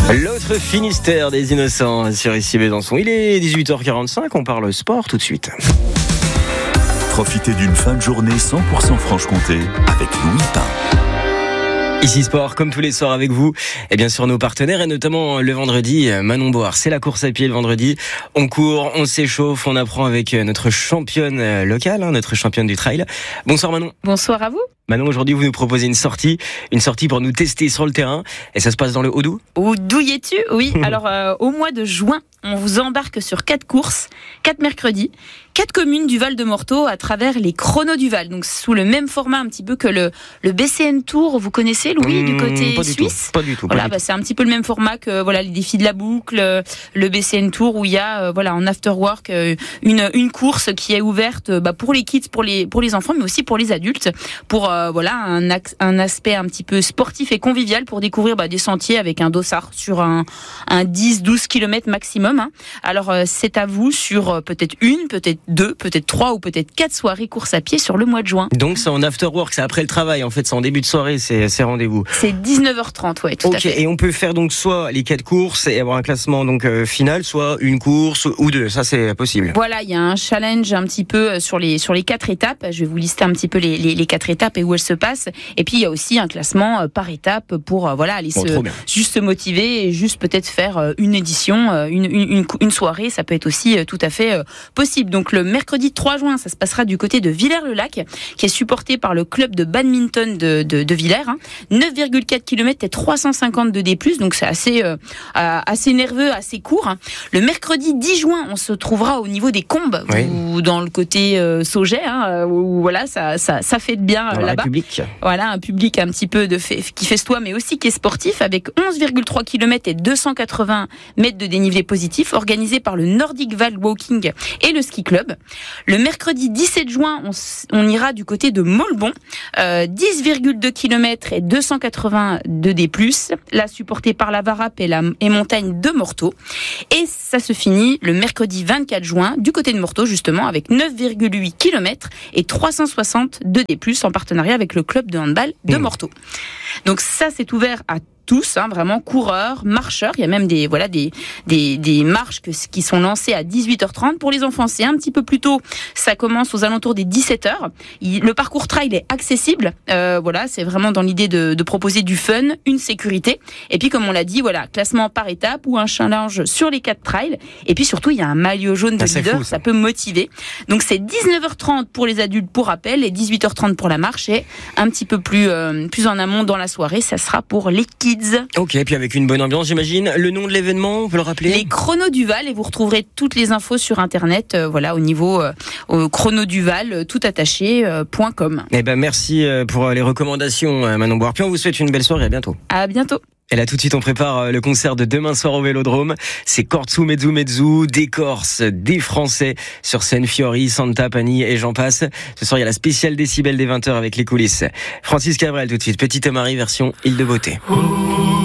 L'autre Finistère des innocents sur ici Besançon. Il est 18h45, on parle sport tout de suite. Profitez d'une fin de journée 100% Franche-Comté avec Louis Pain. Ici Sport, comme tous les soirs avec vous, et bien sûr nos partenaires, et notamment le vendredi, Manon Board. C'est la course à pied le vendredi. On court, on s'échauffe, on apprend avec notre championne locale, notre championne du trail. Bonsoir Manon. Bonsoir à vous. Manon, aujourd'hui vous nous proposez une sortie pour nous tester sur le terrain, et ça se passe dans le Haut-Doubs ? Où douilles-tu ? Oui, alors au mois de juin, on vous embarque sur 4 courses, 4 mercredis, 4 communes du Val-de-Morteau à travers les chronos du Val. Donc sous le même format un petit peu que le BCN Tour, vous connaissez Louis, du côté suisse ? Pas du tout. Voilà, c'est un petit peu le même format que les défis de la boucle, le BCN Tour où il y a en after work une course qui est ouverte pour les kids, pour les enfants, mais aussi pour les adultes, pour un aspect un petit peu sportif et convivial pour découvrir des sentiers avec un dossard sur un 10-12 km maximum. Alors c'est à vous sur peut-être une, peut-être 2, peut-être 3 ou peut-être 4 soirées course à pied sur le mois de juin. Donc c'est en after work, c'est après le travail en fait, c'est en début de soirée, c'est rendez-vous. C'est 19h30, ouais, tout à fait. Et on peut faire donc soit les 4 courses et avoir un classement donc final, soit une course ou 2, ça c'est possible. Voilà, il y a un challenge un petit peu sur les 4 étapes. Je vais vous lister un petit peu les 4 étapes et où elles se passent. Et puis il y a aussi un classement par étape pour aller juste se motiver et juste peut-être faire une édition, une soirée, ça peut être aussi tout à fait possible. Donc le mercredi 3 juin, ça se passera du côté de Villers-le-Lac, qui est supporté par le club de badminton de Villers. 9,4 km et 350 de D+, donc c'est assez nerveux, assez court. Le mercredi 10 juin, on se trouvera au niveau des Combes, ou dans le côté Sauget, où ça fait de bien là-bas. Voilà, un public un petit peu qui festoie, mais aussi qui est sportif, avec 11,3 km et 280 mètres de dénivelé positif, organisé par le Nordic Val Walking et le Ski Club. Le mercredi 17 juin, on ira du côté de Molbon, 10,2 km et 282 D+, là supporté par la Varap et Montagne de Morteau. Et ça se finit le mercredi 24 juin, du côté de Morteau, justement, avec 9,8 km et 362 D+, en partenariat avec le club de handball de Morteau. Donc ça, c'est ouvert à tous, vraiment coureurs, marcheurs. Il y a même des marches qui sont lancées à 18h30. Pour les enfants, c'est un petit peu plus tôt. Ça commence aux alentours des 17h. Le parcours trail est accessible. C'est vraiment dans l'idée de proposer du fun, une sécurité. Et puis, comme on l'a dit, classement par étape ou un challenge sur les 4 trails. Et puis surtout, il y a un maillot jaune de leader. Ça peut motiver. Donc, c'est 19h30 pour les adultes, pour rappel, et 18h30 pour la marche. Et un petit peu plus en amont dans la soirée, ça sera pour les kids. Ok, puis avec une bonne ambiance, j'imagine. Le nom de l'événement, on peut le rappeler ? Les Chronos du Val, et vous retrouverez toutes les infos sur internet, au niveau Chronos du Val, toutattaché.com. Eh ben merci pour les recommandations, Manon Board. Puis on vous souhaite une belle soirée, à bientôt. À bientôt. Et là tout de suite on prépare le concert de demain soir au Vélodrome. C'est Cortsu Mezzu Mezzu, des Corses, des Français sur scène, Fiori, Santa, Pani et j'en passe. Ce soir il y a la spéciale décibel des 20h avec les coulisses. Francis Cabrel tout de suite, Petite Marie version Île de Beauté.